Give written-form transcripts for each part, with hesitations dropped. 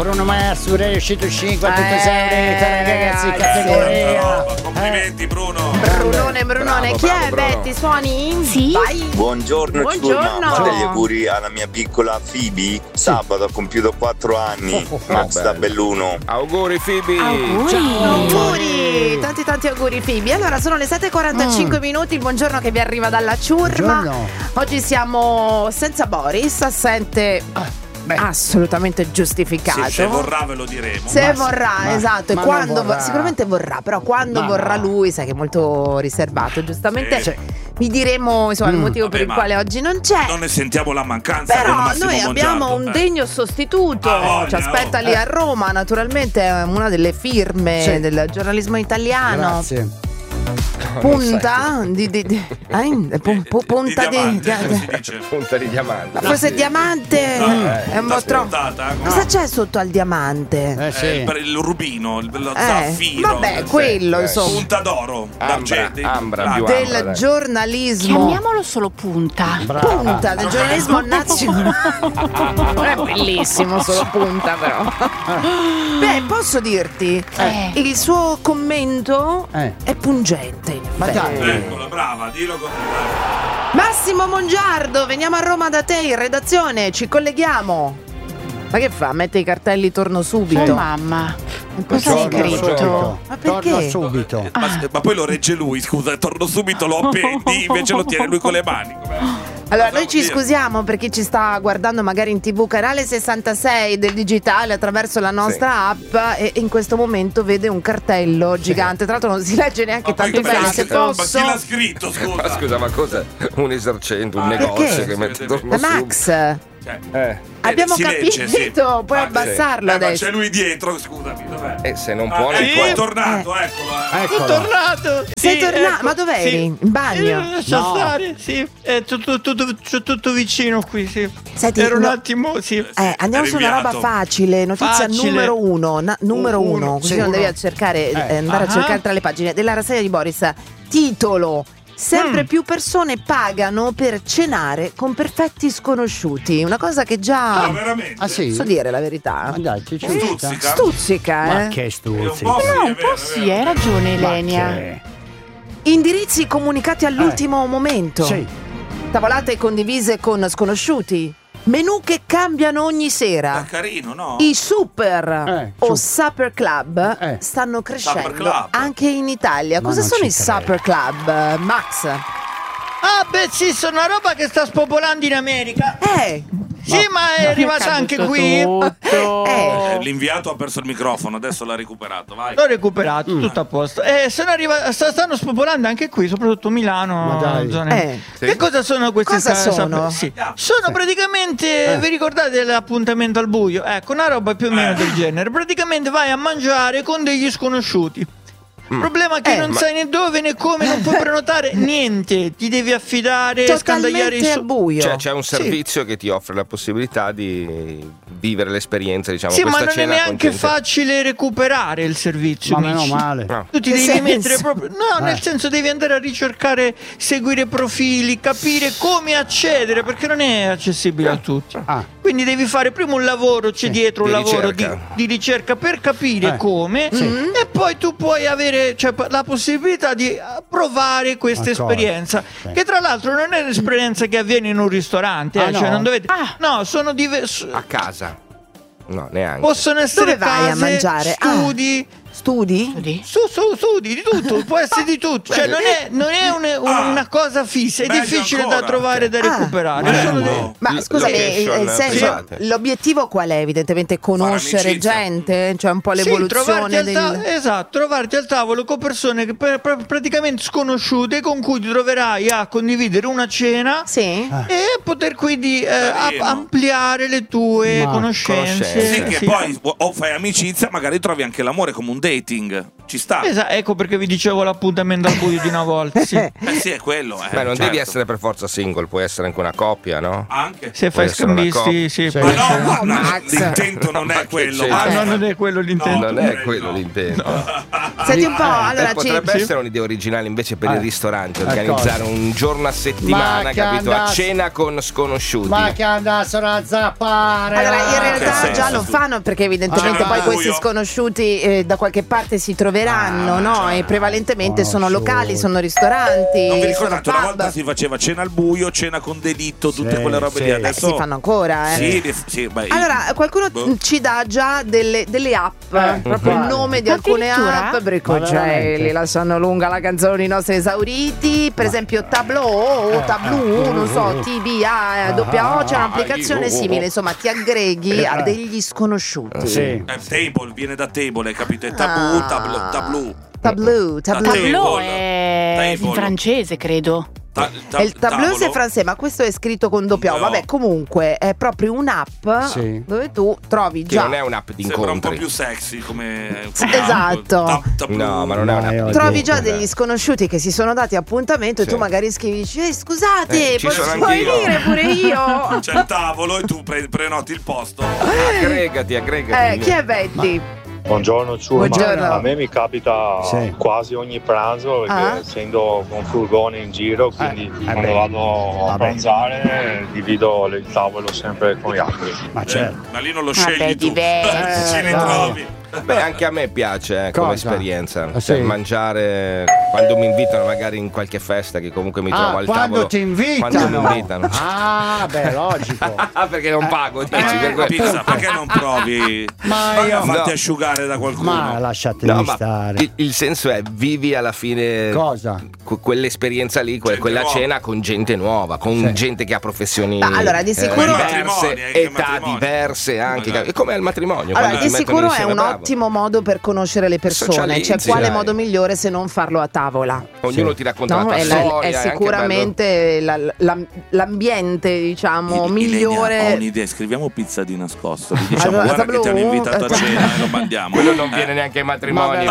Bruno Mars, è uscito 5 ragazzi, categoria. Complimenti Bruno. Brunone. Bravo, Chi è Bruno. Betty? Suoni? Sì. Vai. Buongiorno, Buongiorno. Fate gli auguri alla mia piccola Phoebe. Sabato ha compiuto 4 anni. Max da Belluno. Auguri Phoebe. Auguri. Tanti auguri Phoebe. Allora sono le 7:45 minuti. Il buongiorno che vi arriva dalla ciurma. Buongiorno. Oggi siamo senza Boris, assente. Assolutamente giustificato. Se vorrà ve lo diremo. Esatto. E ma quando non vorrà. sicuramente vorrà, però quando vorrà lui, sai che è molto riservato. Giustamente Sì. vi diremo insomma il motivo per il ma quale oggi non c'è. Non ne sentiamo la mancanza. Però con Massimo noi abbiamo Mongiardo. un degno sostituto. Ah, Ci aspetta lì a Roma, naturalmente è una delle firme del giornalismo italiano. Grazie. Punta punta Di diamante, come si dice? Punta di diamante. Ma forse diamante è un po' troppo. spuntata. Cosa c'è sotto al diamante? Sì. Il rubino, lo zaffiro. Vabbè, quello insomma. Punta d'oro. Ambra, più Del ambra. giornalismo. Chiamiamolo solo punta. Punta del giornalismo nazionale. È bellissimo solo punta però. Beh, posso dirti il suo commento è pungente in Ma effetti. dai. Eccola, brava, dillo così. Massimo Mongiardo, veniamo a Roma da te in redazione, ci colleghiamo. Ma che fa? Mette i cartelli torno subito. Oh mamma. Cosa hai Torno scritto? subito. Ma perché? Torno subito. Ma poi lo regge lui, scusa, torno subito, lo appendi, invece lo tiene lui con le mani. Allora, noi ci scusiamo per chi ci sta guardando magari in TV, canale 66 del digitale attraverso la nostra app e in questo momento vede un cartello gigante. Tra l'altro non si legge neanche tanto bene, se Ma posso. chi l'ha scritto, Ma scusa? scusa, ma cos'è? Un esercente, un negozio perché? che mette Ma torno Max, abbiamo si capito, legge, sì. puoi abbassarlo Ma adesso. c'è lui dietro, scusami, dov'è? E se non può, non Ecco, può. è tornato, eccolo. Eccolo. Tornato! Sei tornato? Ma dov'eri? In bagno? Lascia No. stare, sì. È tutto vicino qui, sì. Senti, Era un no- attimo, sì. Andiamo È su una roba rinviato. facile, notizia Facile. numero uno, numero uno, così sì. non devi cercare, andare a cercare tra le pagine della rassegna di Boris. Titolo: sempre più persone pagano per cenare con perfetti sconosciuti. Una cosa che già veramente? Ah sì? posso dire la verità. Ma dai, ci stuzzica. Stuzzica, Ma eh. che È un stuzzica. po' sì, No, è un vero, po' è sì, vero. hai ragione Ma Elenia. che- Indirizzi comunicati all'ultimo momento. Sì. Tavolate condivise con sconosciuti. Menù che cambiano ogni È sera. carino, no? I super o supper club stanno Supper crescendo club. anche in Italia. Ma Cosa non sono ci i credo. supper club, Max? Ah, beh, sì, sono una roba che sta spopolando in America. Sì, ma è arrivata anche qui. L'inviato ha perso il microfono, adesso l'ha recuperato, vai. L'ho recuperato, tutto a posto. Stanno spopolando anche qui, soprattutto Milano. Ma dai. zone. Che cosa sono questi? Cosa sono? Sì. Sono praticamente, vi ricordate l'appuntamento al buio? Ecco, una roba più o meno del genere. Praticamente vai a mangiare con degli sconosciuti. Il problema è che non sai né dove né come, non puoi prenotare niente, ti devi affidare, scandagliare Totalmente al buio. Cioè, c'è un servizio che ti offre la possibilità di vivere l'esperienza, diciamo, Sì, ma questa non è cena con neanche gente. facile recuperare il servizio. Ma meno amici. male. No. Tu ti Che devi senso? mettere proprio. No, nel senso devi andare a ricercare, seguire profili, capire come accedere, perché non è accessibile a tutti. Quindi devi fare prima un lavoro, c'è dietro un Di lavoro ricerca. di ricerca per capire come, e poi tu puoi avere la possibilità di provare questa D'accordo. esperienza. Sì. Che tra l'altro non è un'esperienza che avviene in un ristorante, Ah, cioè no? non dovete. No, sono diversi. A casa. No, neanche. Possono essere Dove vai a case, mangiare? studi. Studi? Studi di tutto, può essere di tutto. Cioè, non è una cosa fissa, è Meglio difficile ancora. da trovare e da recuperare. Bello. Sono dei- Ma scusami, Location il senso, private. l'obiettivo qual è? Evidentemente conoscere amicizia. gente, cioè un po' Sì, l'evoluzione trovarti al tavolo con persone che praticamente sconosciute con cui ti troverai a condividere una cena Sì? e poter quindi Carino. ampliare le tue Ma conoscenze. Sì, che Sì. poi o fai amicizia, magari trovi anche l'amore come un dating. Ci sta. Esatto, ecco perché vi dicevo l'appuntamento al buio di una volta. Sì. Sì, è quello. Beh, non certo. devi essere per forza single, puoi essere anche una coppia, no? Anche. Se Può fai essere una scambisti, sì. Sì. può Ma essere. no, Max. l'intento non Ma è che quello. c'entra? Ah, no, non è quello l'intento. Non è quello l'intento. Senti un po', allora potrebbe essere un'idea originale invece per il ristorante, organizzare un giorno a settimana, capito? A cena con sconosciuti. Ma che andassero a zappare. Allora, in realtà già lo fanno perché evidentemente poi questi sconosciuti da qualche parte si troveranno, no? E prevalentemente sono locali, sono ristoranti. Non vi ricordate, sono una pub. volta si faceva cena al buio, cena con delitto, tutte quelle robe lì. Adesso si fanno ancora, allora, qualcuno ci dà già delle app, proprio il nome di alcune app. Bricocelli, la sanno lunga la canzone, i nostri esauriti. Per esempio Tableau, non so, TBA, c'è un'applicazione simile, insomma, ti aggreghi a degli sconosciuti. Table viene da table, hai capito? È tableau. Tableau è in francese, credo. Il tableau c'est français, ma questo è scritto con doppio. Vabbè, comunque è proprio un'app dove tu trovi che già. non è un'app di incontri. Sembra un po' più sexy come esatto. No, ma non è un'app. Trovi già degli sconosciuti che si sono dati appuntamento e tu magari scrivi, dici, scusate, posso venire pure io? C'è il tavolo e tu prenoti il posto. Aggregati. Chi è Betty? Buongiorno Buongiorno. A me mi capita quasi ogni pranzo perché essendo con furgone in giro, quindi quando vado a pranzare divido il tavolo sempre con gli altri. Ma lì non lo scegli tu. Ci ritrovi. Beh, anche a me piace come esperienza mangiare quando mi invitano magari in qualche festa, che comunque mi trovo al tavolo. Quando mi invitano. Logico. Perché non pago, dici, pizza, perché non provi a farti asciugare da qualcuno? Ma lasciatemi stare. Il senso è vivi alla fine quell'esperienza lì, quella cena con gente nuova, con gente che ha professioni allora, di sicuro diverse, età diverse anche. È come al matrimonio. Allora, di sicuro è un ottimo modo per conoscere le persone. C'è quale modo migliore se non farlo a tavola? Ognuno ti racconta la tua storia. È sicuramente l'ambiente, diciamo, migliore. Ho un'idea, scriviamo pizza di nascosto. Gli diciamo guarda che ti hanno invitato a cena e lo mandiamo. Quello non viene neanche ai matrimoni.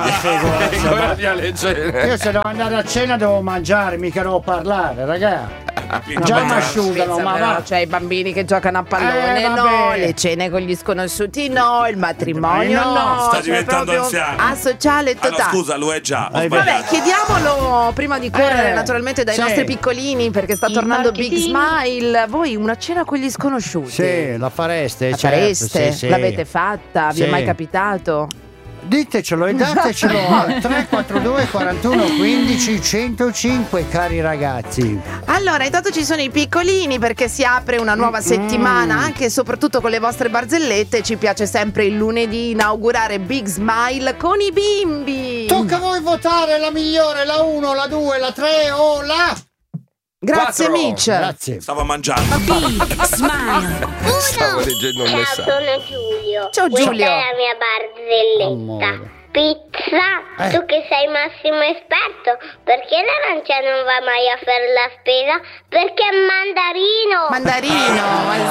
Io se devo andare a cena devo mangiare, mica devo parlare, ragazzi. Già mi asciugano, ma va. C'è i bambini che giocano a pallone, no, le cene con gli sconosciuti, no, il matrimonio, no. Sta diventando anziano. Asociale totale. Scusa, lo è già. Vabbè, chiediamolo prima di correre naturalmente dai nostri piccolini, perché sta tornando Big Smile. Voi una cena con gli sconosciuti? Sì, la fareste? La fareste? L'avete fatta? Vi è mai capitato? Ditecelo e datecelo al 342 41 15 105, cari ragazzi. Allora, intanto ci sono i piccolini, perché si apre una nuova settimana, anche e soprattutto con le vostre barzellette. Ci piace sempre il lunedì inaugurare Big Smile con i bimbi. Tocca a voi votare la migliore, la 1, la 2, la 3 o la... Grazie 4. Mitch. Grazie. Stavo mangiando. Big Smile. Stavo leggendo un Ciao, messaggio. sono Giulio. Ciao, Giulio. Questa è la mia barzelletta. Pizza, tu che sei massimo esperto, perché l'arancia non va mai a fare la spesa? Perché è mandarino.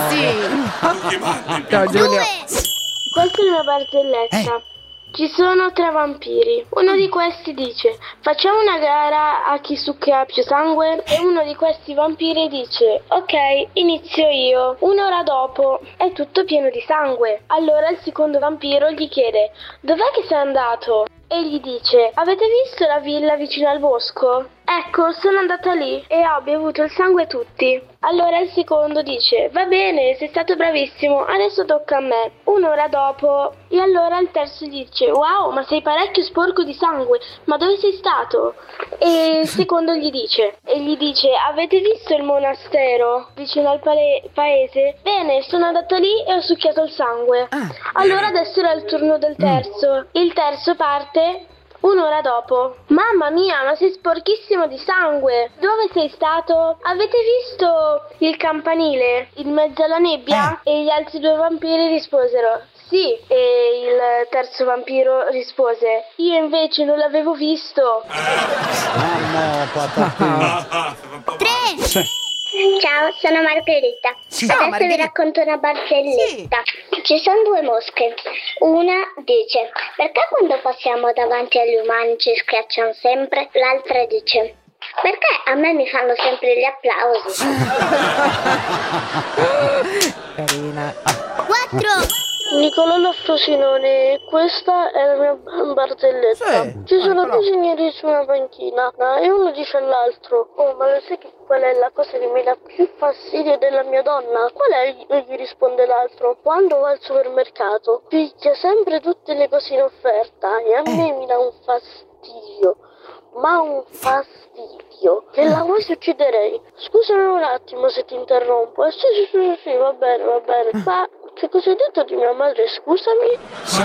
Ma sì. Ciao Giulio. Questa è una barzelletta. Ci sono 3 vampiri. Uno di questi dice: facciamo una gara a chi succhia più sangue. E uno di questi vampiri dice: ok, inizio io. Un'ora dopo è tutto pieno di sangue. Allora il secondo vampiro gli chiede: dov'è che sei andato? E gli dice: avete visto la villa vicino al bosco? Ecco, sono andata lì e ho bevuto il sangue tutti. Allora il secondo dice: va bene, sei stato bravissimo, adesso tocca a me. Un'ora dopo. E allora il terzo gli dice: wow, ma sei parecchio sporco di sangue, ma dove sei stato? E il secondo gli dice: avete visto il monastero vicino al paese? Bene, sono andata lì e ho succhiato il sangue. Allora adesso era il turno del terzo. Il terzo parte un'ora dopo. Mamma mia, ma sei sporchissimo di sangue. Dove sei stato? Avete visto il campanile in mezzo alla nebbia? E gli altri 2 vampiri risposero: sì. E il terzo vampiro rispose: io invece non l'avevo visto. Ciao, sono Margherita. Adesso vi racconto una barzelletta. Ci sono 2 mosche. Una dice: perché quando passiamo davanti agli umani ci schiacciano sempre? L'altra dice: perché a me mi fanno sempre gli applausi. Carina. 4. Nicolò Frosinone, questa è la mia barzelletta. Ci sono due signori su una panchina e uno dice all'altro: oh, ma lo sai che qual è la cosa che mi dà più fastidio della mia donna? Qual è? Gli risponde l'altro: quando va al supermercato picchia sempre tutte le cose in offerta e a me mi dà un fastidio, ma un fastidio che la quasi ucciderei. Scusami un attimo se ti interrompo. Sì, va bene. Ma che cosa hai detto di mia madre, scusami?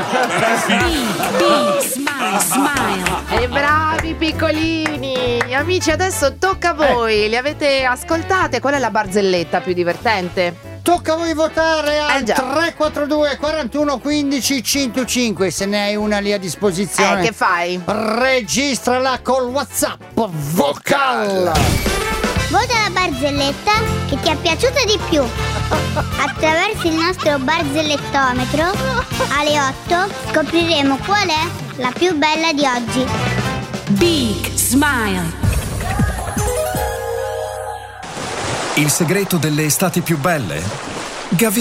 Smile. E bravi piccolini. Amici, adesso tocca a voi. Le avete ascoltate? Qual è la barzelletta più divertente? Tocca a voi votare al 342 41 15 105. Se ne hai una lì a disposizione, che fai? Registrala col WhatsApp Vocal. Vota la barzelletta che ti è piaciuta di più attraverso il nostro barzellettometro. Alle 8 scopriremo qual è la più bella di oggi. Big Smile. Il segreto delle estati più belle?